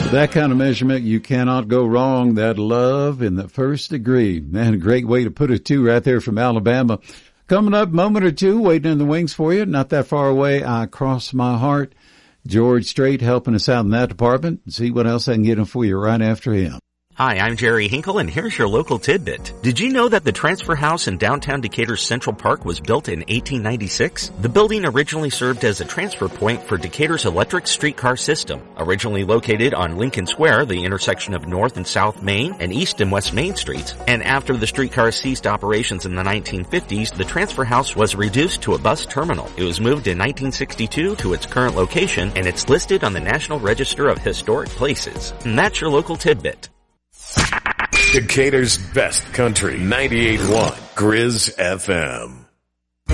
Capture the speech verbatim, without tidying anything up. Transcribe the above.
That kind of measurement, you cannot go wrong. That love in the first degree. Man, a great way to put it, too, right there from Alabama. Coming up, moment or two, waiting in the wings for you. Not that far away, I Cross My Heart. George Strait helping us out in that department. See what else I can get him for you right after him. Hi, I'm Jerry Hinkle, and here's your local tidbit. Did you know that the transfer house in downtown Decatur's Central Park was built in eighteen ninety-six? The building originally served as a transfer point for Decatur's electric streetcar system. Originally located on Lincoln Square, the intersection of North and South Main and East and West Main Streets, and after the streetcars ceased operations in the nineteen fifties, the transfer house was reduced to a bus terminal. It was moved in nineteen sixty-two to its current location, and it's listed on the National Register of Historic Places. And that's your local tidbit. Decatur's best country, ninety-eight point one Grizz F M.